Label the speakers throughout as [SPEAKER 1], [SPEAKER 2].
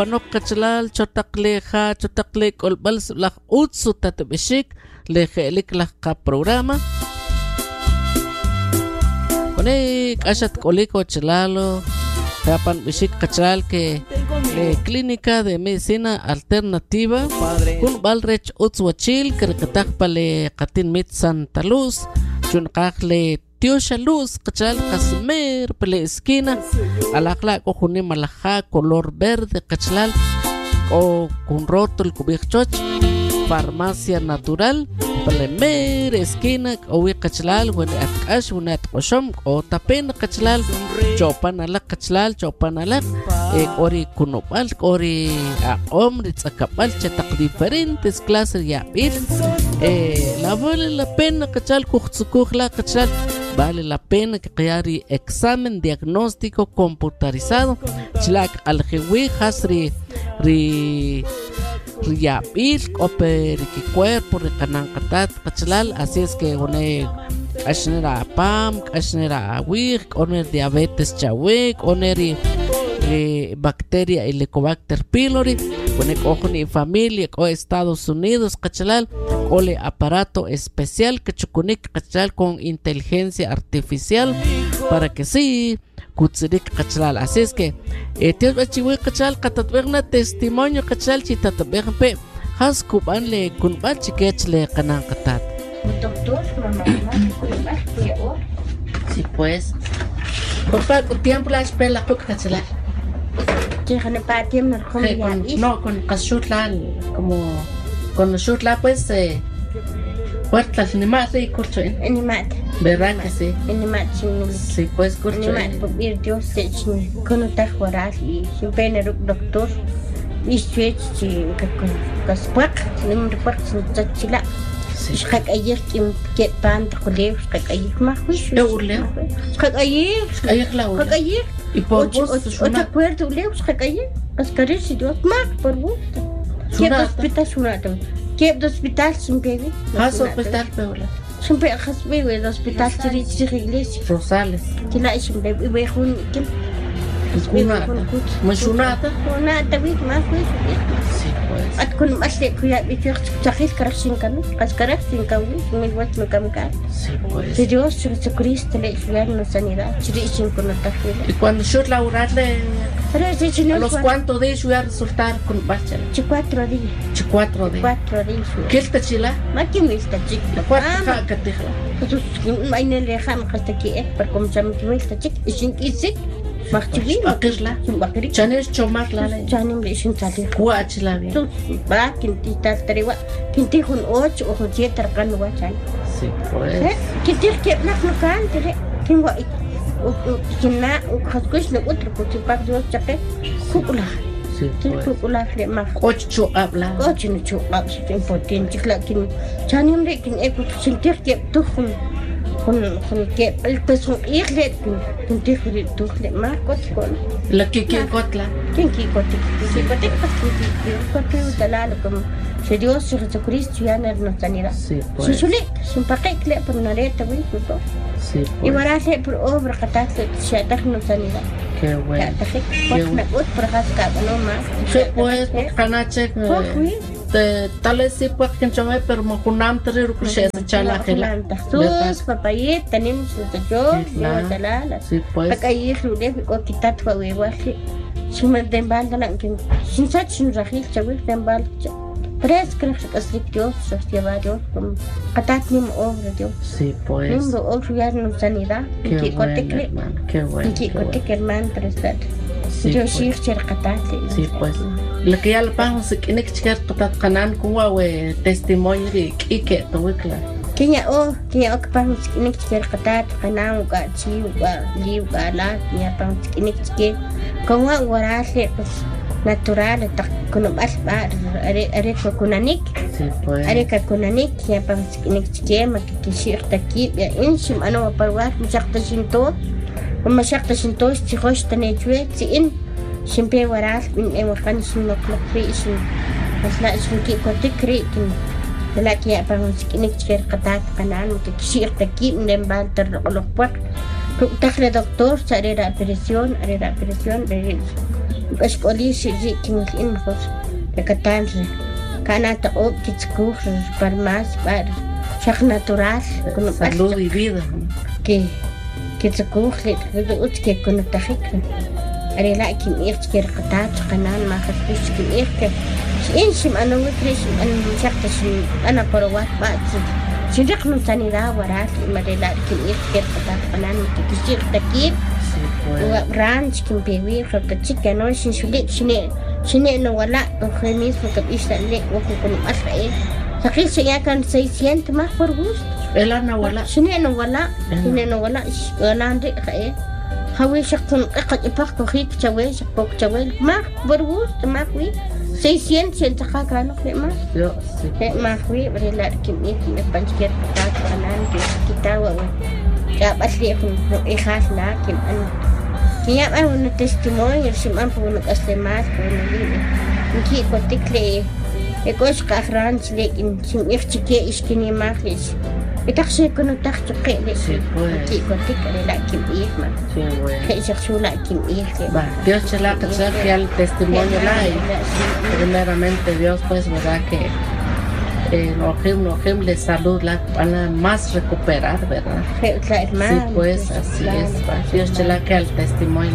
[SPEAKER 1] no kachalal chotakleja chotaklek olbal la utsu tatbishik lejelik la ka programa Kone kashat koliko chalalo kapan bishik kachal que clínica de medicina alternativa kun balrech utzwachil kerkatak pale katin mit Santa Luz chunkakle Tiosha Luz kachal kasmer pele esquina alakla ko hunim malaja color verde kachalal o kun rótulo kubikchoch farmacia natural pele mer esquina o kachalal wen akash unat qoshom o tapen kachalal chopan alak kachalal chopan alak ori kunopal ori omri tsakapal chetak diferentes clases ya bil la vale la pena kachal kuxtsukukhla kachal vale la pena que creari examen diagnóstico computarizado chilak aljewi hasri riabil oper que cuerpo recanancatat kachalal así es que one ashnera pam ashnera awik oner diabetes chawik oneri bacteria Helicobacter pylori pone ojo ni familia o Estados Unidos kachalal ole aparato especial que chukunik kachalal con inteligencia artificial para que sí kutzirik kachalal así es que tío bachiwi kachalal katatberna testimonio kachalal chitatberpe has kuban le kunban chikechle kanan katat
[SPEAKER 2] doctor mamá
[SPEAKER 1] sí pues por favor tiempo la espera kachalal no, con Kashutla, como con Shutla, pues, puertas ni más de curso. ¿Verdad que sí? Sí, pues, curso.
[SPEAKER 2] Dios, con un tajuaral y sin pena, doctor, y switch, caspuac, no me recuerdo, chila. Schak ayer que pan de colegio, schak ayer más juicio. Schak ayer la hora. Schak ayer.
[SPEAKER 1] Y por vos,
[SPEAKER 2] otra puerta, leo, schak ayer. Ascarir si Dios más por vos. ¿Qué hospital sunata? ¿Qué hospital sin bebé?
[SPEAKER 1] Has hospital peor.
[SPEAKER 2] Sin bebé, has bebé el hospital de iglesia.
[SPEAKER 1] Rosales.
[SPEAKER 2] Que la es un bebé, bebé un que.
[SPEAKER 1] Mashunata.
[SPEAKER 2] Mashunata, bebé más juicio. At kun masih kuya itu cakis kerasin kami, kas kerasin kami, membuat macam kan. Si Dios Jesucristo le suar la sanidad, jadi sin connotación.
[SPEAKER 1] Y cuando yo laborarle, ¿a los cuántos días voy a resultar con bacha?
[SPEAKER 2] 4 días.
[SPEAKER 1] 4 días.
[SPEAKER 2] 4 días.
[SPEAKER 1] ¿Qué está chila?
[SPEAKER 2] Makin está chica.
[SPEAKER 1] ¿Cuánto que te jala?
[SPEAKER 2] Entonces, hay en el lejano hasta aquí, para comenzar mi está chica, y sin que Makchiwi
[SPEAKER 1] akirla chanes chomar la
[SPEAKER 2] chanim le shin tali
[SPEAKER 1] kuachla bien
[SPEAKER 2] tu ba kinti tal trewa kinti hun 8 o 7 kan wa chan
[SPEAKER 1] sí pues
[SPEAKER 2] kinti ke nak kan tere kinwa kinna khaskush na otro porque pak Dios chaque kukula
[SPEAKER 1] sí
[SPEAKER 2] kukula le ma
[SPEAKER 1] 8 habla
[SPEAKER 2] 8 no chu ab sin potente kin chanim le kin e kinti ke tu con que el peso irle con tigre tu le marco con
[SPEAKER 1] la que cotla
[SPEAKER 2] quién que cote talalo como si Dios Jesucristo ya no sanidad
[SPEAKER 1] sí pues
[SPEAKER 2] si sin paquete por una letra muy justo
[SPEAKER 1] sí pues
[SPEAKER 2] y para hacer por obra catástrofe se no sanidad
[SPEAKER 1] qué bueno
[SPEAKER 2] por hasca no más
[SPEAKER 1] sí pues canache tal vez sí pues que yo pero me junam tres recursos chala que la
[SPEAKER 2] sus papayet tenemos yo talala
[SPEAKER 1] sí pues
[SPEAKER 2] para ir le o quitar tu huevo así si me den banda la que sin sach sin rajil chawi den bal tres creo que es Dios lleva Dios como catat ni obra Dios
[SPEAKER 1] sí pues
[SPEAKER 2] no obra ya no sanidad que cote
[SPEAKER 1] qué bueno
[SPEAKER 2] que cote que hermano prestar yo sí cercatat
[SPEAKER 1] sí pues lo que ya le pasa es que no quiere tocar canal con un testimonio de que todo claro
[SPEAKER 2] Kenya que pang nik ker katat kanang ga chi ga liu ga la ya pang nik ke como warase pues natural ta kuno bas ba are ko kunanik
[SPEAKER 1] sí pues
[SPEAKER 2] are ka kunanik ya pang nik ke ma ke shir taki ya inshim ana wa parwat mashaqta shinto وما شرط شنتوش تخش تنجوي تين شنبي وراث من أي مكان شنو كلفي شن بس لا شنو كي كتكري كن لكن يا بانس كنيك تفير قطعت قنان وتكشير تكيب من دم ترلقلق بق تخلي دكتور سأري رابريسيون Pues polícia de que me infos de catanza. Canata optis cursos para más para ser natural con
[SPEAKER 1] salud y vida.
[SPEAKER 2] Que se coge que con tajica. Arela que me quiere catar canan más que me إنشم أنا وكريش أنا مشقتش أنا قروات بعد شنرق من sanidad ورات مريلا كم يخير قطع قنان كشير تكيب ورانش كم بيوي خبتشي كانوا شنشليك شني إنه ولا خميس وكبيش لك وكم أسرع تقيل شيء كان 600 ما فرقوش
[SPEAKER 1] إلا أنا ولا
[SPEAKER 2] شني إنه ولا ولا عندي خير هوي شقن قد يبقى خيك شوي شقوق شوي ما فرقوش ما كوي 600 سنتها كانوا في ما ما خوي ولا كمية من بنشكر بتاعت فنان kita ya pasti aku ikhlas lah kim an kia an testimonio si mampu nak aslemas pun ini mungkin kotikle ekos kahran selekin sim ikhchike iskini maklis itaksi kono takchike lesi kotik la kim ihma que sexula kim ihma
[SPEAKER 1] va Dios te la que al testimonio la primeramente Dios pues verdad que Nojem de salud la van a más recuperar, ¿verdad? Sí, pues así es. Dios te la que al testimonio.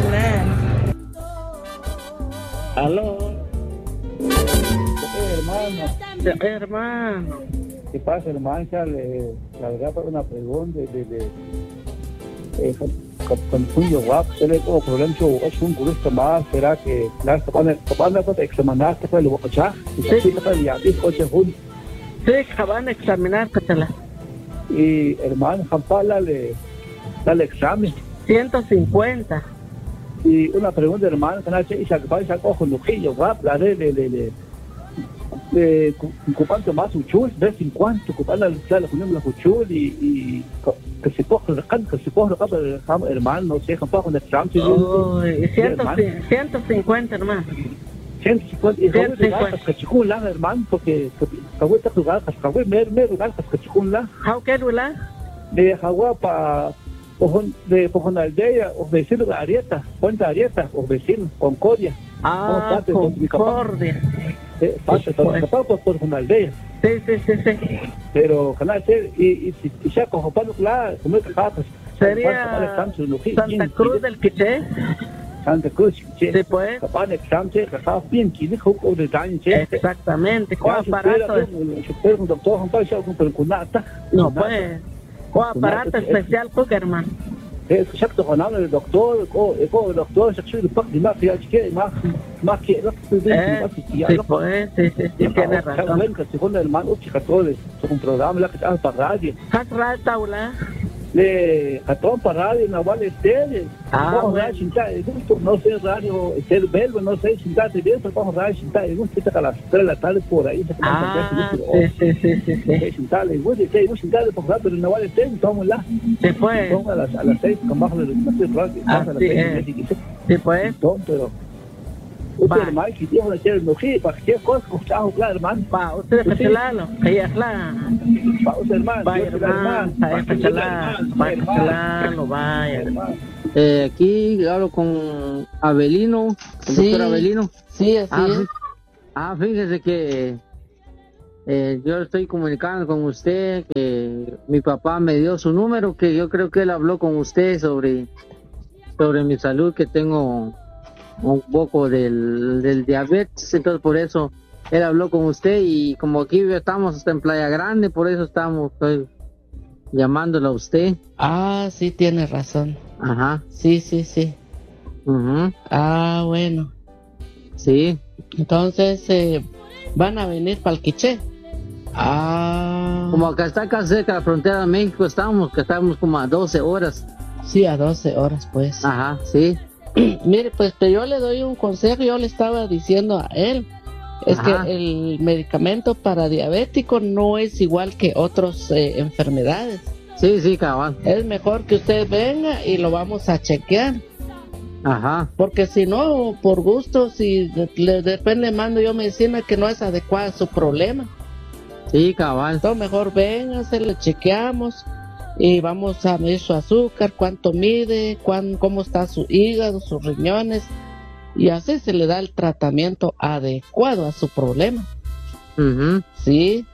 [SPEAKER 3] Aló.
[SPEAKER 1] Hermano.
[SPEAKER 3] ¿Qué pasa, hermano? La verdad, para una pregunta con Julio Guap, se le tuvo problemas es un curso más, será que las van a examinar que fue lo que ya, y se fue ya, dijo
[SPEAKER 1] sí, van a examinar, Catala.
[SPEAKER 3] Y hermano, Jampala dale examen.
[SPEAKER 1] 150.
[SPEAKER 3] Y una pregunta, hermano, que nace y se coge un Julio Guap, la de ocupando más uchul, vez en cuanto ocupando la junta uchul y que se coge hermano, no sé, un poco de examen.
[SPEAKER 1] 150, hermano.
[SPEAKER 3] 150 y que chicun la hermano porque que está jugar que mer lugar que chicun la
[SPEAKER 1] how que la
[SPEAKER 3] de Jagua pa de Pojón aldea o vecino de Arieta, Puente Arieta o vecino Concordia.
[SPEAKER 1] Concordia.
[SPEAKER 3] Pasa por Pojón aldea.
[SPEAKER 1] Sí.
[SPEAKER 3] Pero canal y ya con Jopano la como que papas.
[SPEAKER 1] Sería Santa Cruz del Quiché.
[SPEAKER 3] Santa Cruz,
[SPEAKER 1] sí, pues.
[SPEAKER 3] Capaz de examen, capaz bien, ¿quién es un de daño?
[SPEAKER 1] Exactamente, ¿cuál aparato es?
[SPEAKER 3] Pero un doctor, un país, un cunata.
[SPEAKER 1] No, pues, ¿cuál aparato especial, hermano?
[SPEAKER 3] Es exacto, con el doctor, el doctor, se quiere más que más que
[SPEAKER 1] sí, pues, sí, tiene razón.
[SPEAKER 3] Según el hermano, todo es un programa la que está para radio.
[SPEAKER 1] ¿Has taula?
[SPEAKER 3] Le catón para radio naval estéreo. No sé radio estéreo belgo, no sé chintar de eso, vamos radio chintar, y gusta a las 3 de la tarde por ahí se
[SPEAKER 1] sí.
[SPEAKER 3] Chintar, y gusta chintar por radio, pero naval estéreo, vamos lá.
[SPEAKER 1] Se fue.
[SPEAKER 3] Vamos a las 6 con bajo de radio, a las 6.
[SPEAKER 1] Se fue.
[SPEAKER 3] Pero usted hermano, que Dios le quiere enojar, para qué cosa, claro, hermano.
[SPEAKER 1] Pa, usted es chelano, ella es la.
[SPEAKER 3] Pa, usted hermano,
[SPEAKER 1] vaya hermano, vaya.
[SPEAKER 4] Aquí hablo con Abelino, el doctor Abelino.
[SPEAKER 1] Sí, así es.
[SPEAKER 4] Fíjese que yo estoy comunicando con usted, que mi papá me dio su número, que yo creo que él habló con usted sobre mi salud, que tengo un poco del diabetes, entonces por eso él habló con usted y como aquí estamos hasta en Playa Grande, por eso estoy llamándolo a usted.
[SPEAKER 1] Sí, tiene razón.
[SPEAKER 4] Ajá.
[SPEAKER 1] Sí.
[SPEAKER 4] Uh-huh.
[SPEAKER 1] Bueno.
[SPEAKER 4] Sí.
[SPEAKER 1] Entonces, ¿van a venir para el Quiché?
[SPEAKER 4] Como acá cerca de la frontera de México estamos como a 12 horas.
[SPEAKER 1] Sí, a 12 horas, pues.
[SPEAKER 4] Ajá, sí.
[SPEAKER 1] Mire, pues yo le doy un consejo, yo le estaba diciendo a él, es que el medicamento para diabético no es igual que otras enfermedades.
[SPEAKER 4] Sí, cabal.
[SPEAKER 1] Es mejor que usted venga y lo vamos a chequear.
[SPEAKER 4] Ajá.
[SPEAKER 1] Porque si no, por gusto, si de repente mando yo medicina que no es adecuada a su problema.
[SPEAKER 4] Sí, cabal.
[SPEAKER 1] Entonces mejor venga, se le chequeamos. Y vamos a medir su azúcar, cuánto mide, cómo está su hígado, sus riñones, y así se le da el tratamiento adecuado a su problema. Sí.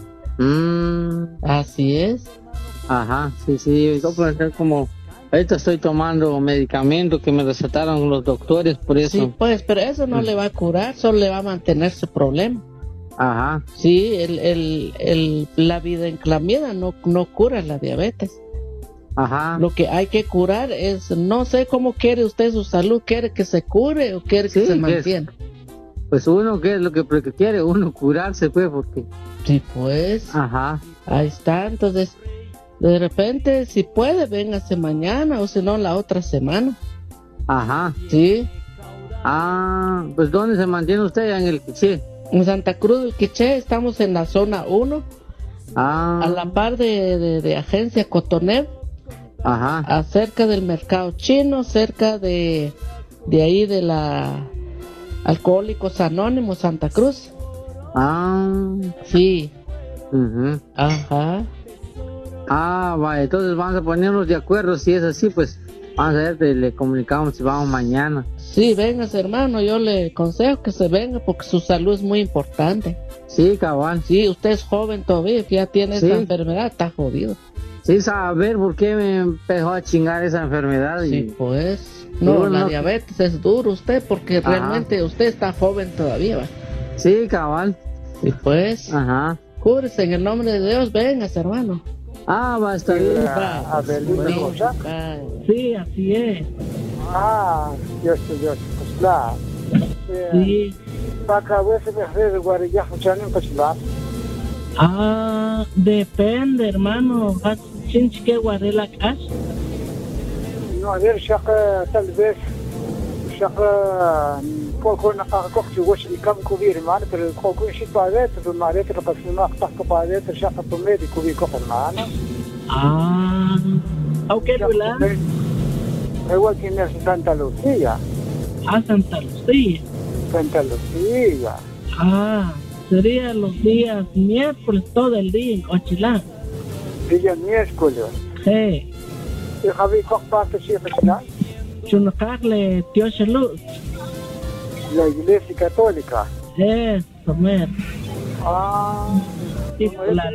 [SPEAKER 1] Así es.
[SPEAKER 4] Ajá, sí, yo por ejemplo, como ahorita estoy tomando medicamentos que me recetaron los doctores, por eso.
[SPEAKER 1] Sí, pues, pero eso no le va a curar, solo le va a mantener su problema.
[SPEAKER 4] Ajá.
[SPEAKER 1] Sí, la videnclamida no cura la diabetes.
[SPEAKER 4] Ajá.
[SPEAKER 1] Lo que hay que curar es, no sé cómo quiere usted su salud, ¿quiere que se cure o quiere que se mantenga?
[SPEAKER 4] Pues uno, ¿qué es lo que quiere? Uno curarse, pues, porque...
[SPEAKER 1] Sí, pues.
[SPEAKER 4] Ajá.
[SPEAKER 1] Ahí está, entonces, de repente, si puede, véngase mañana o si no, la otra semana.
[SPEAKER 4] Ajá.
[SPEAKER 1] Sí.
[SPEAKER 4] Ah, pues ¿dónde se mantiene usted? En el Quiché.
[SPEAKER 1] En Santa Cruz del Quiché, estamos en la zona 1. A la par de Agencia Cotoner.
[SPEAKER 4] Ajá.
[SPEAKER 1] Cerca del mercado chino, cerca de ahí de la Alcohólicos Anónimos Santa Cruz. Sí. Ajá.
[SPEAKER 4] Vale, entonces vamos a ponernos de acuerdo, si es así, pues vamos a ver, le comunicamos si vamos mañana.
[SPEAKER 1] Sí, véngase, hermano, yo le aconsejo que se venga porque su salud es muy importante.
[SPEAKER 4] Sí, cabal.
[SPEAKER 1] Sí, usted es joven todavía, que ya tiene esa enfermedad, está jodido.
[SPEAKER 4] Sí, saber por qué me empezó a chingar esa enfermedad.
[SPEAKER 1] Sí, pues. No, la diabetes es duro usted porque realmente usted está joven todavía, ¿va?
[SPEAKER 4] Sí, cabal.
[SPEAKER 1] Sí, pues.
[SPEAKER 4] Ajá.
[SPEAKER 1] Cúrese en el nombre de Dios, véngase, hermano.
[SPEAKER 4] Va a estar bien.
[SPEAKER 1] Sí, así es.
[SPEAKER 3] Dios, pues claro.
[SPEAKER 1] Sí.
[SPEAKER 3] Para veces me hace guarilla,
[SPEAKER 1] depende, hermano. ¿Tienes que guardar la casa?
[SPEAKER 3] No, a ver, tal vez, poco نقاقك وش اللي كم كبير معنا في الكوكو شيء بعدين في المعرفة القسمة أخطأ بعدين تشاف الطميدي كبير كفر معنا.
[SPEAKER 1] أو كده ولا؟
[SPEAKER 3] هو كنا في سانتا لوسيا.
[SPEAKER 1] Santa Lucía.
[SPEAKER 3] Santa Lucía.
[SPEAKER 1] Sería los días miércoles todo el día en Cochilán.
[SPEAKER 3] Día miércoles.
[SPEAKER 1] Sí.
[SPEAKER 3] ¿Y Javi parte si Cochilán?
[SPEAKER 1] Chunacarle Tío Luz.
[SPEAKER 3] La iglesia católica.
[SPEAKER 1] Eso, mer.
[SPEAKER 3] Sí,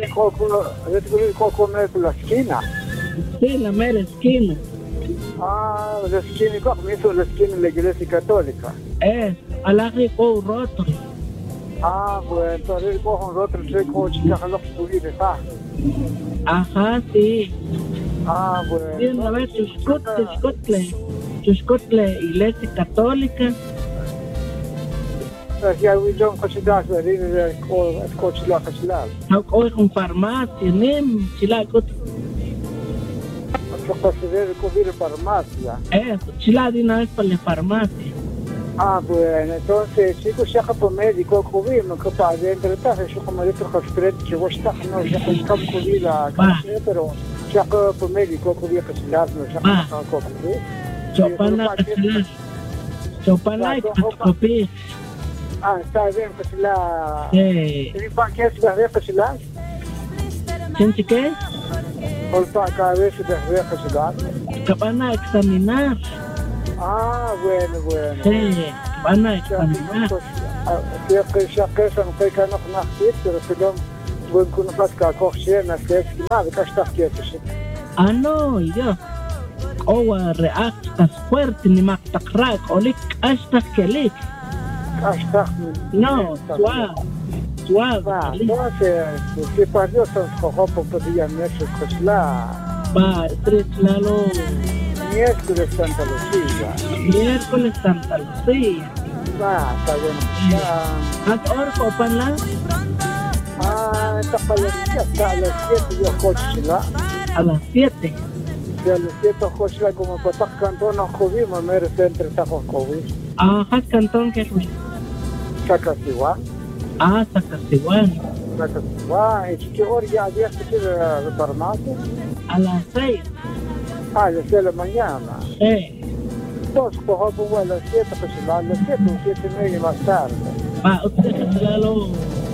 [SPEAKER 3] la esquina.
[SPEAKER 1] Sí, la mera esquina.
[SPEAKER 3] La esquina, ¿cómo hizo la esquina de la iglesia católica?
[SPEAKER 1] Al arriba roto.
[SPEAKER 3] Bueno, entonces cojo un roto, sé cómo chica lo que está.
[SPEAKER 1] Ajá, sí.
[SPEAKER 3] Bueno.
[SPEAKER 1] Sí, a ver, Chuscotle, iglesia católica.
[SPEAKER 3] Ya William Cochilas, el Cochila.
[SPEAKER 1] Hoy con farmacia, nem chilaco.
[SPEAKER 3] Considero que farmacia.
[SPEAKER 1] Eso, chila de una vez para la farmacia.
[SPEAKER 3] Bueno, entonces, chicos, ya por médico, cubrimos, que para adentro, yo como de otro hospital, que vos estás, no, ya con campo cubrir la casa, pero ya por médico, cubrir que se las, no, ya con cubrir.
[SPEAKER 1] Chopana y copia.
[SPEAKER 3] Está bien, que se la... ¿Y para qué se la ve que se la?
[SPEAKER 1] ¿Quién se qué?
[SPEAKER 3] Cada vez se ve que se la.
[SPEAKER 1] Que van a examinar.
[SPEAKER 3] Bueno.
[SPEAKER 1] Sí, van a examinar.
[SPEAKER 3] Ya que son que no conocen, pero se dan buen conocimiento a coger, no sé si nada, que está aquí.
[SPEAKER 1] No, yo. Reactas fuerte ni mactacrac, olik hasta que lik. No, suave.
[SPEAKER 3] Entonces, si para Dios son cojones, podrían hacer cosla.
[SPEAKER 1] Claro.
[SPEAKER 3] Miércoles Santa Lucía.
[SPEAKER 1] Santa Lucía.
[SPEAKER 3] Está bueno.
[SPEAKER 1] ¿Has orco panla?
[SPEAKER 3] Está para a las 7 yo Cochila.
[SPEAKER 1] A las 7.
[SPEAKER 3] A las 7 Cochila como para cantón nos cubrimos, merece entre tajos cubrir.
[SPEAKER 1] ¿Has cantón que fue?
[SPEAKER 3] Sacasiguán.
[SPEAKER 1] Sacasiguán.
[SPEAKER 3] ¿Y qué hora ya había que ir a la farmacia?
[SPEAKER 1] A las 6.
[SPEAKER 3] Las 6 de la mañana.
[SPEAKER 1] Sí.
[SPEAKER 3] Entonces, cojo a las 7, pues a las 7 o 7:30 más tarde.
[SPEAKER 1] Usted se